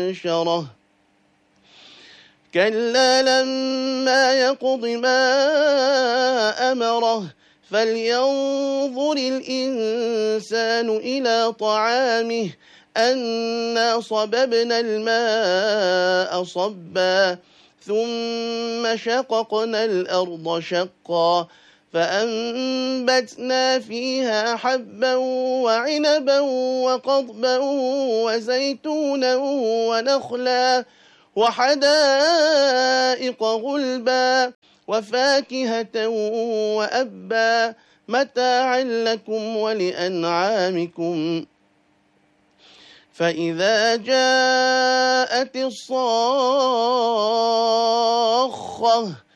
منشرة كلا لما يقض ما أمره فلينظر الإنسان إلى طعامه أنا صببنا الماء صبا ثم شققنا الأرض شقا فأنبتنا فيها حبا وعنبا وقضبا وزيتونا ونخلا وحدائق غلبا وفاكهة وأبا متاعا لكم ولأنعامكم فإذا جاءت الصاخة